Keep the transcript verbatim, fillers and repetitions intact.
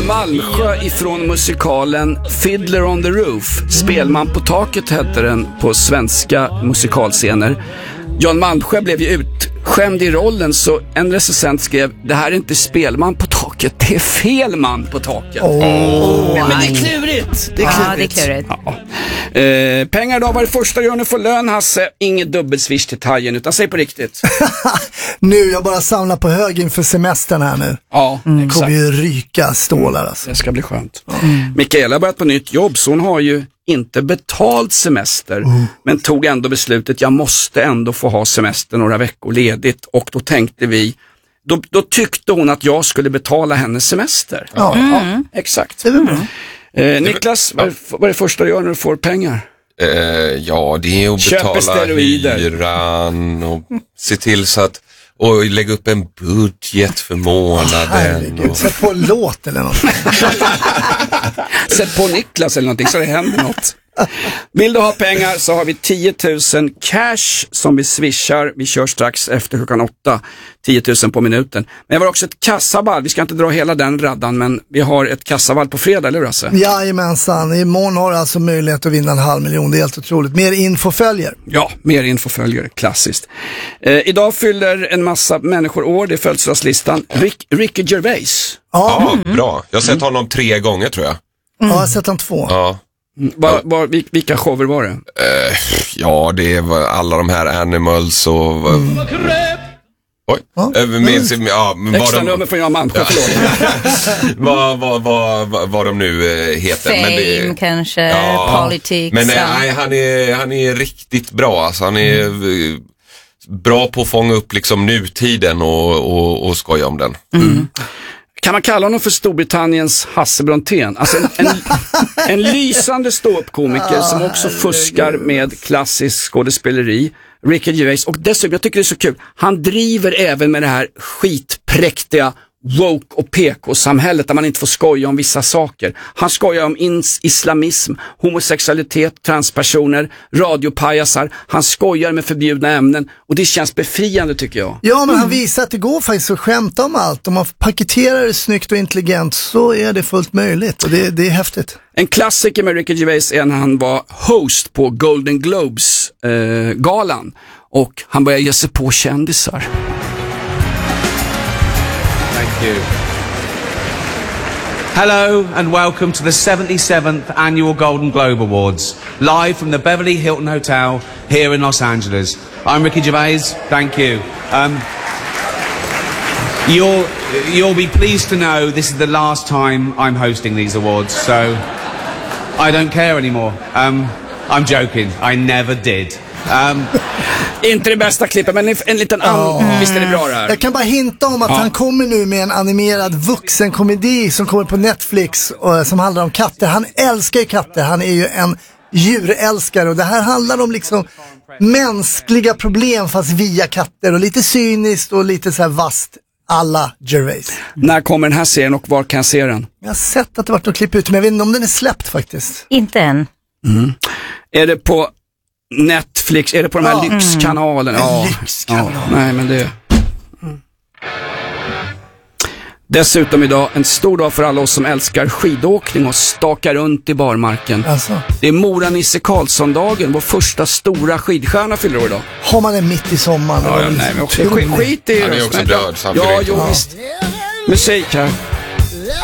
Malmsjö ifrån musikalen Fiddler on the Roof. Spelman på taket hette den på svenska musikalscener. Jan Malmsjö blev ju utskämd i rollen, så en recensent skrev: det här är inte spelman på taket, det är fel man på taket. Oh. Oh. Men det är klurigt. Det är klurigt. Ja, det är klurigt. Ja. Eh, pengar då, var det första gör nu får lön, Hasse. Inget dubbelswish till Tajen, utan säg på riktigt. Nu, jag bara samlar på hög inför semestern här nu. Ja, mm. exakt. Kommer ju ryka stålar alltså. Det ska bli skönt. Mm. Mikaela har börjat på nytt jobb, så hon har ju inte betald semester, mm. men tog ändå beslutet, jag måste ändå få ha semester några veckor ledigt, och då tänkte vi, då, då tyckte hon att jag skulle betala hennes semester. Ja, mm. ja exakt. Det var bra. Eh, Niklas, vad, vad är det första du gör när du får pengar? Eh, ja, det är att Köper betala steroider. hyran och se till så att, och lägga upp en budget för månaden. Oh, och... Sätt på en låt eller något. Sätt på Niklas eller någonting så det händer något. Vill du ha pengar så har vi tio tusen cash som vi swishar. Vi kör strax efter klockan åtta. tio tusen på minuten. Men jag har också ett kassaball. Vi ska inte dra hela den raddan, men vi har ett kassaball på fredag, eller hur Rasse? Jajamensan. Imorgon har du alltså möjlighet att vinna en halv miljon. Det är helt otroligt. Mer info följer. Ja, mer info följer. Klassiskt. Eh, idag fyller en massa människor år. Det är födelsedagslistan. Rick, Ricky Gervais. Ja, mm. bra. Jag har sett honom tre gånger tror jag. Mm. Ja, jag har sett honom två. Ja. Var, var, vilka shower var det? Uh, ja, det var alla de här Animals och... Mm. Oj, ja. äh, minns, ja, extra de, nummer från Jan Malmsjö, förlåt. vad, vad, vad, vad, vad de nu uh, heter. Fame men det, kanske, ja, politics. Men nej, han är, han är riktigt bra. Alltså, han är mm. bra på att fånga upp liksom nutiden och, och, och skoja om den. Mm. Kan man kalla honom för Storbritanniens Hasse Brontén? Alltså en, en, en lysande ståuppkomiker som också fuskar med klassisk skådespeleri. Ricky Gervais. Och dessutom, jag tycker det är så kul, han driver även med det här skitpräktiga woke- och P K-samhället där man inte får skoja om vissa saker. Han skojar om ins- islamism, homosexualitet, transpersoner, radiopajasar. Han skojar med förbjudna ämnen och det känns befriande, tycker jag. Ja, men han visar att det går faktiskt att skämta om allt. Om man paketerar det snyggt och intelligent så är det fullt möjligt och det, det är häftigt. En klassiker med Ricky Gervais är när han var host på Golden Globes eh, galan och han började ge sig på kändisar. Thank you. Hello and welcome to the seventy-seventh Annual Golden Globe Awards, live from the Beverly Hilton Hotel here in Los Angeles. I'm Ricky Gervais. Thank you. Um, you'll you'll be pleased to know this is the last time I'm hosting these awards, so I don't care anymore. Um, I'm joking. I never did. Um, Inte det bästa klippet, men en liten an... Oh. Visst är det bra det här? Jag kan bara hinta om att ja. han kommer nu med en animerad vuxenkomedi som kommer på Netflix och, som handlar om katter. Han älskar ju katter, han är ju en djurälskare och det här handlar om liksom mänskliga problem fast via katter och lite cyniskt och lite så här vast alla Gervais. När kommer den här serien och var kan jag se den? Jag har sett att det varit något klipp ut, men jag vet inte om den är släppt faktiskt. Inte än. Mm. Är det på Netflix? Är det på de här ja. lyxkanalerna? Mm. Ja. Lyxkanal. Ja. Nej, men det... Mm. Dessutom idag en stor dag för alla oss som älskar skidåkning och stakar runt i barmarken. Alltså. Det är Mora-Nisse Karlsson-dagen, vår första stora skidstjärna fyller år idag. Har man den mitt i sommaren? Ja, ja, nej, men också, skit, skit i Han är också död samtidigt. Ja, jo, visst. Musik här.